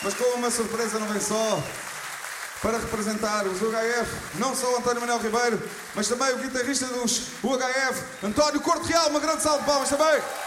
Mas com uma surpresa não vem só. Para representar os UHF, não só o António Manuel Ribeiro, mas também o guitarrista dos UHF, António Corte Real, uma grande salva de palmas também.